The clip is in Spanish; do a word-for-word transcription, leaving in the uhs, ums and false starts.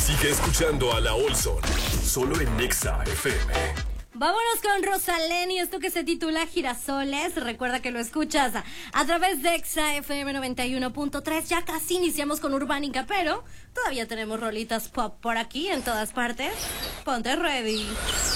Sigue escuchando a La Olson, solo en Nexa F M. Vámonos con Rosalén y esto que se titula Girasoles. Recuerda que lo escuchas a, a través de Exa F M noventa y uno punto tres. Ya casi iniciamos con Urbánica, pero todavía tenemos rolitas pop por aquí en todas partes. Ponte ready.